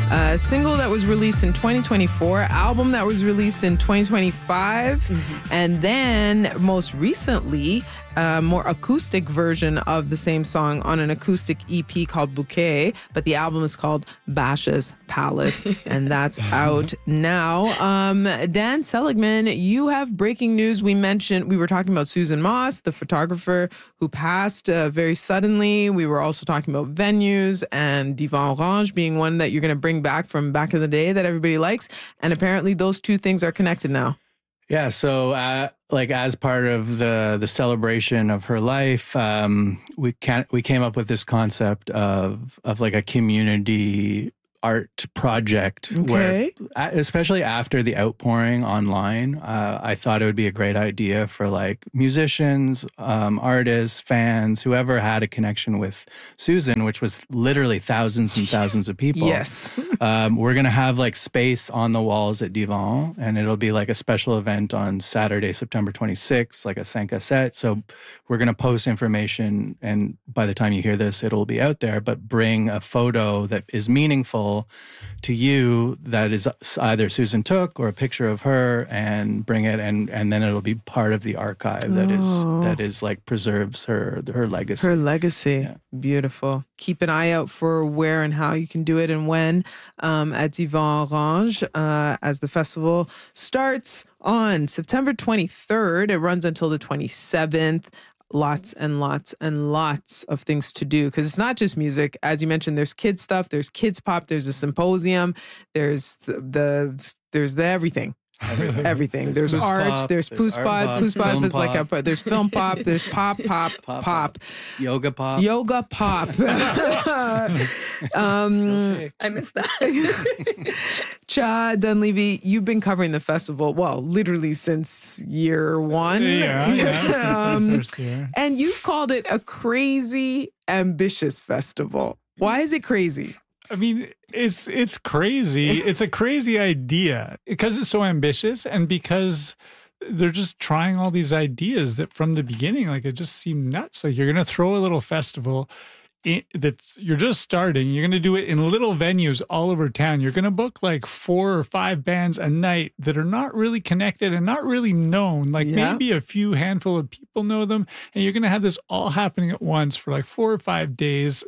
Single that was released in 2024, album that was released in 2025, and then most recently, a more acoustic version of the same song on an acoustic EP called Bouquet, but the album is called Basha's Palace, and that's out now. Dan Seligman, you have breaking news. We were talking about Susan Moss, the photographer who passed very suddenly. We were also talking about venues and Divan Orange being one that you're going to bring back from back in the day that everybody likes. And apparently those two things are connected now. Yeah, so as part of the celebration of her life, we came up with this concept of like a community art project where, especially after the outpouring online, I thought it would be a great idea for like musicians, artists, fans, whoever had a connection with Susan, which was literally thousands and thousands of people. Yes. We're going to have like space on the walls at Divan, and it'll be like a special event on Saturday, September 26th, like a 5 à 7. So we're going to post information, and by the time you hear this, it'll be out there, but bring a photo that is meaningful to you that is either Susan took or a picture of her, and bring it, and then it'll be part of the archive that is like preserves her legacy. Her legacy. Yeah. Beautiful. Keep an eye out for where and how you can do it and when at Divan Orange as the festival starts on September 23rd. It runs until the 27th. Lots and lots and lots of things to do, because it's not just music. As you mentioned, there's kids stuff, there's kids pop, there's a symposium, there's the everything. Everything. There's art, there's Poospot. Poospot is like there's film pop, there's pop. Yoga pop. I missed that. Chad Dunleavy, you've been covering the festival, well, literally since year one. First year. And you've called it a crazy, ambitious festival. Why is it crazy? I mean, it's crazy. It's a crazy idea because it's so ambitious, and because they're just trying all these ideas that from the beginning, like, it just seemed nuts. Like, you're going to throw a little festival you're just starting. You're going to do it in little venues all over town. You're going to book like 4 or 5 bands a night that are not really connected and not really known. Like maybe a few handful of people know them, and you're going to have this all happening at once for like 4 or 5 days.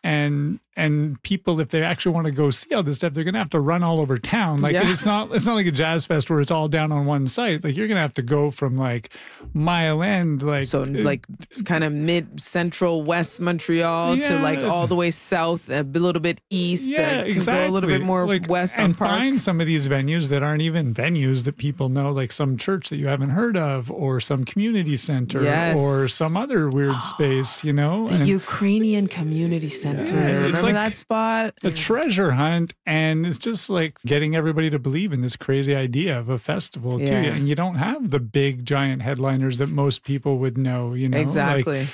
And people, if they actually want to go see all this stuff, they're going to have to run all over town. Like it's not like a jazz fest where it's all down on one site. Like, you're going to have to go from like Mile End, like it's kind of mid-central West Montreal to like all the way south, a little bit east. Exactly. Go a little bit more like west and on Park. Find some of these venues that aren't even venues that people know, like some church that you haven't heard of, or some community center, or some other weird space. You know, the Ukrainian Community Center. Remember like that spot? A treasure hunt, and it's just like getting everybody to believe in this crazy idea of a festival too. And you don't have the big giant headliners that most people would know. You know, exactly.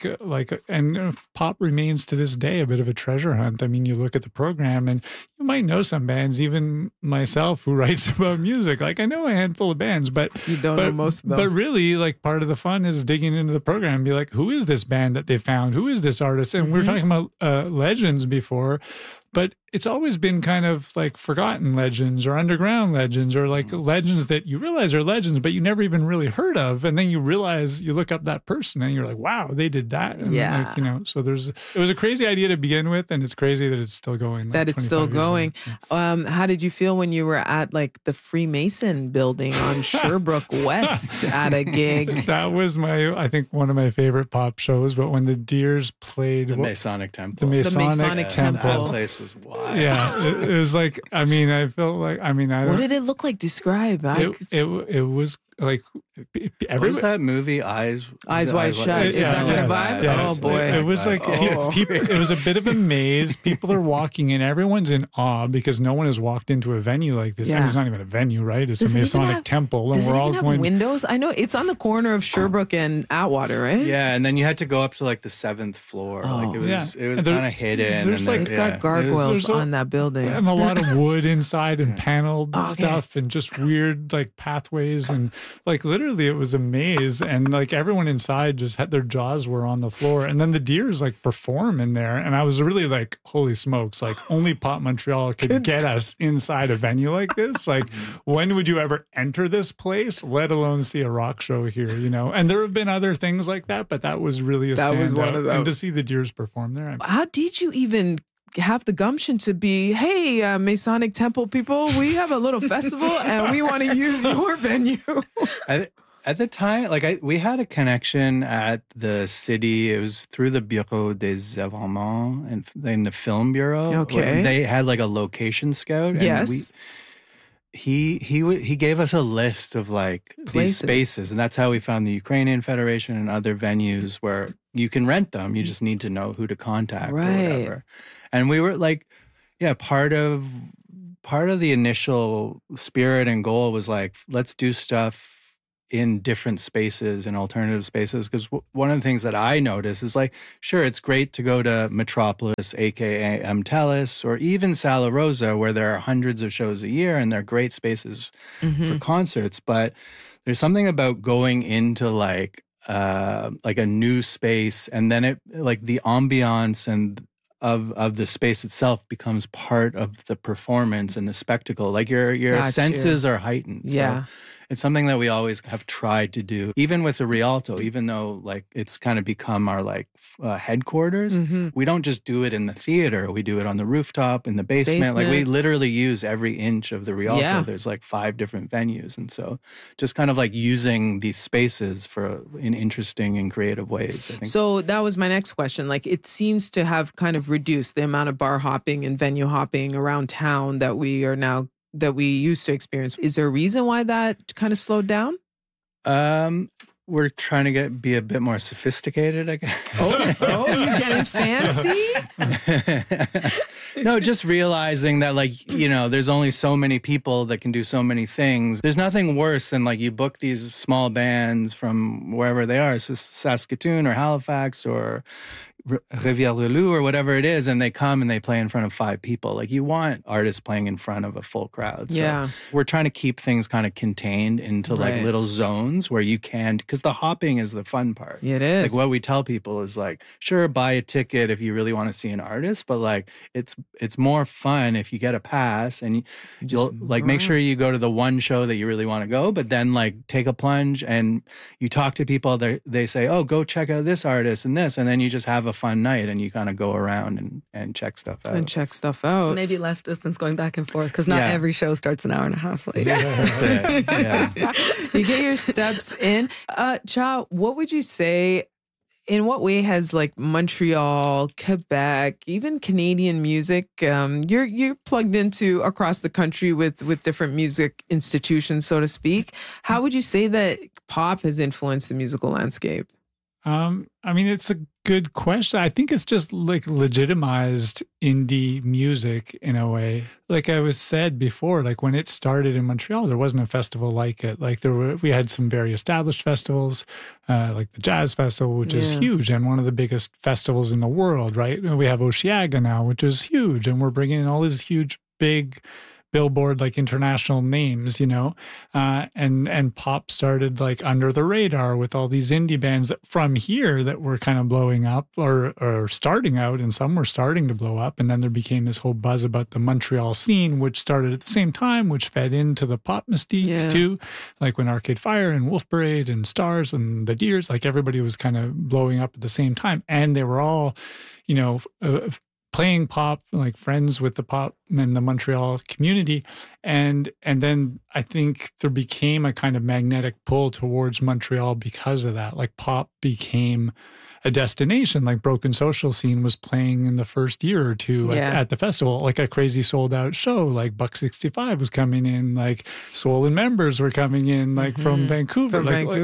And pop remains to this day a bit of a treasure hunt. I mean, you look at the program, and you might know some bands, even myself who writes about music. Like, I know a handful of bands, but you don't know most of them. But really, like, part of the fun is digging into the program and be like, who is this band that they found? Who is this artist? And we're talking about legends before, but it's always been kind of like forgotten legends or underground legends, or like legends that you realize are legends, but you never even really heard of. And then you realize, you look up that person and you're like, wow, they did that. And like, you know, so it was a crazy idea to begin with, and it's crazy that it's still going. Like, that it's still going. How did you feel when you were at like the Freemason building on Sherbrooke West at a gig? That was I think one of my favorite pop shows, but when the Deers played the Masonic Temple. The Masonic Temple. That place was wild. Yeah, it was like, I mean, I felt like, I mean, I don't. What did it look like? Describe. It was like, what was that movie? Eyes Wide Shut. Is that kind of vibe? Yeah, oh boy! It was like it was a bit of a maze. People are walking in. Everyone's in awe because no one has walked into a venue like this. And it's not even a venue, right? It's a Masonic temple, and we're all going. Windows? I know it's on the corner of Sherbrooke and Atwater, right? Yeah, and then you had to go up to like the 7th floor. Like it was kind of hidden. There's and they've got gargoyles on that building, and a lot of wood inside and paneled stuff, and just weird like pathways, and like literally it was a maze, and like everyone inside just had their jaws were on the floor, and then the Deers like perform in there, and I was really like, holy smokes, like only Pop Montreal could get us inside a venue like this. Like, when would you ever enter this place, let alone see a rock show here, you know? And there have been other things like that, but that was really a standout. was one of them. And to see the Deers perform there, how did you even have the gumption to be, hey, Masonic Temple people, we have a little festival and we want to use your venue? At the time, like we had a connection at the city. It was through the Bureau des Événements and in the film bureau. Okay. They had like a location scout. And Yes. he gave us a list of like Places. these spaces, and that's how we found the Ukrainian Federation and other venues where you can rent them. You just need to know who to contact or whatever. And we were like, yeah, part of the initial spirit and goal was like, let's do stuff in different spaces and alternative spaces. Because one of the things that I notice is like, sure, it's great to go to Metropolis, aka MTELUS, or even Sala Rosa, where there are hundreds of shows a year and they're great spaces for concerts. But there's something about going into like a new space, and then it like the ambiance and of the space itself becomes part of the performance and the spectacle. Like your senses are heightened. Yeah. So it's something that we always have tried to do, even with the Rialto, even though like it's kind of become our like headquarters. We don't just do it in the theater. We do it on the rooftop, in the basement. Like we literally use every inch of the Rialto. Yeah. There's like 5 different venues. And so just kind of like using these spaces in interesting and creative ways, I think. So that was my next question. Like, it seems to have kind of reduced the amount of bar hopping and venue hopping around town that we used to experience. Is there a reason why that kind of slowed down? We're trying to be a bit more sophisticated, I guess. Oh, you're getting fancy? No, just realizing that, like, you know, there's only so many people that can do so many things. There's nothing worse than, like, you book these small bands from wherever they are, Saskatoon or Halifax or Rivière-du-Loup or whatever it is, and they come and they play in front of 5 people. Like, you want artists playing in front of a full crowd. So Yeah. we're trying to keep things kind of contained into like little zones where you can, because the hopping is the fun part. It is. Like, what we tell people is like, sure, buy a ticket if you really want to see an artist, but like it's more fun if you get a pass and you'll like make sure you go to the one show that you really want to go, but then like take a plunge and you talk to people. They say, oh, go check out this artist and this, and then you just have a fun night and you kind of go around and check stuff out. Maybe less distance going back and forth, because not every show starts an hour and a half late. That's it. Yeah. You get your steps in. Cha, what would you say, in what way has like Montreal, Quebec, even Canadian music, you're plugged into across the country with different music institutions, so to speak. How would you say that pop has influenced the musical landscape? I mean, it's a good question. I think it's just like legitimized indie music in a way. Like I was said before, like when it started in Montreal, there wasn't a festival like it. Like we had some very established festivals, like the Jazz Festival, which is huge and one of the biggest festivals in the world, right? We have Osheaga now, which is huge, and we're bringing in all these huge, big Billboard, like international names, you know, and pop started like under the radar with all these indie bands that from here that were kind of blowing up or starting out, and some were starting to blow up. And then there became this whole buzz about the Montreal scene, which started at the same time, which fed into the pop mystique too. Like when Arcade Fire and Wolf Parade and Stars and the Deers, like everybody was kind of blowing up at the same time. And they were all, you know, playing pop, like friends with the pop and the Montreal community. And then I think there became a kind of magnetic pull towards Montreal because of that. Like pop became a destination. Like Broken Social Scene was playing in the first year or two at the festival, like a crazy sold out show. Like Buck 65 was coming in, like Swollen Members were coming in, like from Vancouver.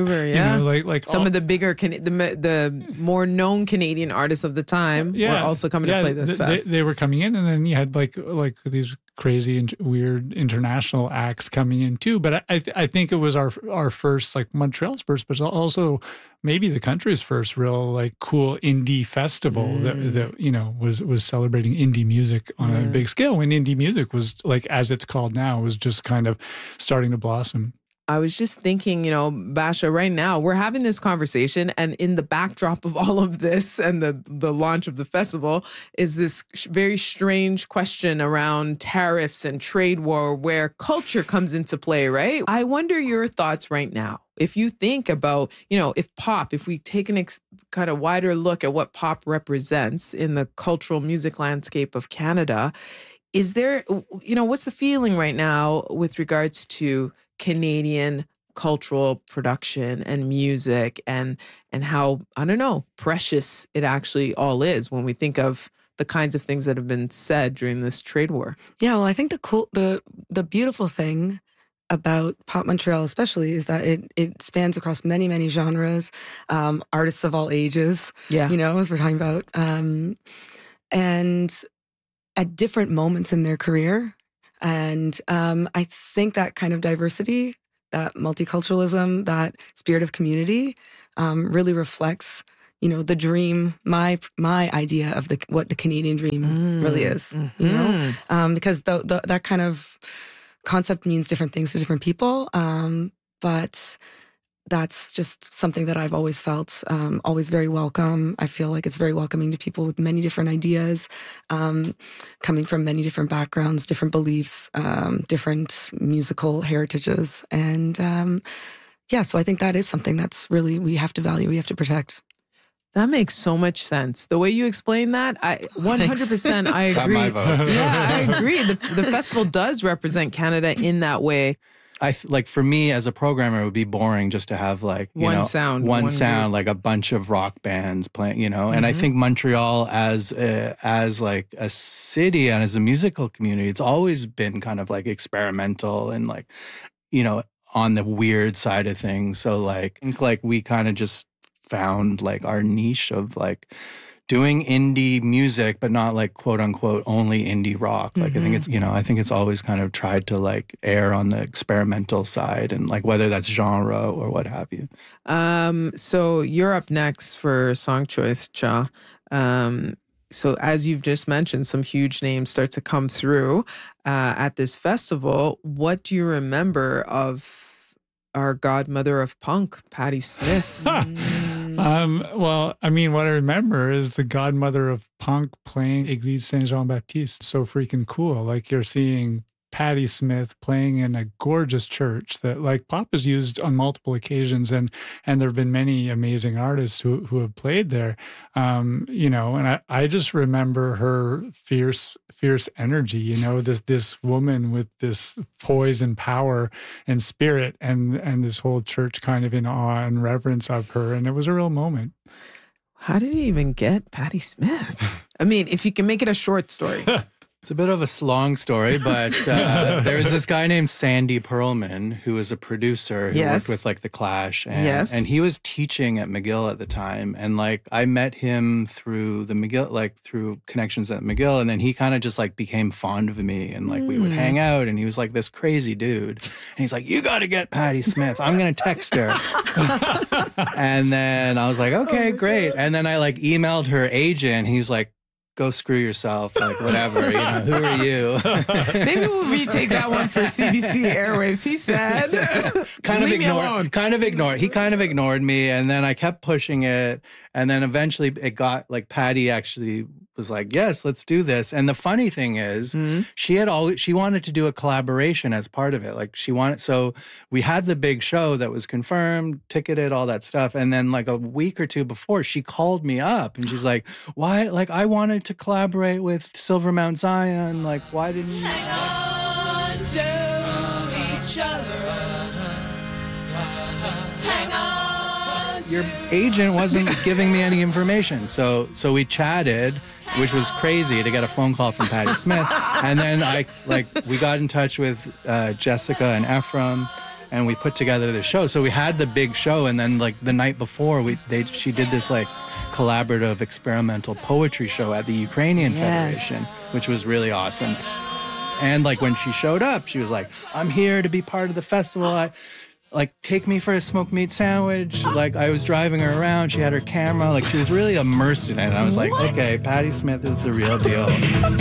Like some of the bigger, the more known Canadian artists of the time were also coming to play this fest. They were coming in, and then you had like these crazy and weird international acts coming in too. But I think it was our first, like Montreal's first, but also maybe the country's first real like cool indie festival that you know was celebrating indie music on a big scale, when indie music was, like as it's called now, was just kind of starting to blossom. I was just thinking, Basha, right now we're having this conversation, and in the backdrop of all of this and the launch of the festival is this very strange question around tariffs and trade war where culture comes into play, right? I wonder your thoughts right now. If you think about, if we take an kind of wider look at what pop represents in the cultural music landscape of Canada, is there, what's the feeling right now with regards to Canadian cultural production and music and how, I don't know, precious it actually all is when we think of the kinds of things that have been said during this trade war? Yeah, well, I think the beautiful thing about Pop Montreal especially is that it spans across many, many genres, artists of all ages, as we're talking about, and at different moments in their career. And I think that kind of diversity, that multiculturalism, that spirit of community really reflects, the dream, my idea of what the Canadian dream really is, because that kind of concept means different things to different people. But that's just something that I've always felt, always very welcome. I feel like it's very welcoming to people with many different ideas, coming from many different backgrounds, different beliefs, different musical heritages. And so I think that is something that's really, we have to value, we have to protect. That makes so much sense. The way you explain that, 100% I agree. Got my vote. Yeah, I agree. The festival does represent Canada in that way. For me as a programmer, it would be boring just to have one sound, like a bunch of rock bands playing, And I think Montreal as a city and as a musical community, it's always been kind of like experimental and on the weird side of things. So I think we kind of just found our niche of doing indie music, but not quote unquote only indie rock. I think it's always kind of tried to err on the experimental side and whether that's genre or what have you. So you're up next for song choice, Cha. So as you've just mentioned, some huge names start to come through at this festival. What do you remember of our godmother of punk, Patti Smith? Well, I mean, what I remember is the godmother of punk playing Église Saint-Jean-Baptiste. So freaking cool. You're seeing Patti Smith playing in a gorgeous church that pop is used on multiple occasions. And there have been many amazing artists who have played there, and I just remember her fierce energy, this woman with this poise and power and spirit and this whole church kind of in awe and reverence of her. And it was a real moment. How did you even get Patti Smith? I mean, if you can make it a short story. It's a bit of a long story, but there was this guy named Sandy Pearlman who was a producer who worked with The Clash, and he was teaching at McGill at the time. And I met him through the McGill, through connections at McGill, and then he kind of just became fond of me, and we would hang out, and he was this crazy dude, and he's you got to get Patti Smith. I'm gonna text her, and then I was okay, great, and then I emailed her agent. He's go screw yourself, whatever, who are you? Maybe we'll retake that one for CBC Airwaves. He said, he kind of ignored me, and then I kept pushing it, and then eventually it got Patti actually was yes, let's do this. And the funny thing is, she wanted to do a collaboration as part of it. So we had the big show that was confirmed, ticketed, all that stuff. And then a week or two before, she called me up and she's why? I wanted to collaborate with Silver Mount Zion. Why didn't you? Hang on to each other. Hang on. Your agent wasn't giving me any information. So we chatted, which was crazy to get a phone call from Patti Smith. And then we got in touch with Jessica and Ephraim, and we put together the show. So we had the big show, and then the night before, she did this collaborative experimental poetry show at the Ukrainian Federation, which was really awesome. And when she showed up, she was I'm here to be part of the festival. Take me for a smoked meat sandwich. I was driving her around. She had her camera. She was really immersed in it. And I was okay, Patti Smith is the real deal.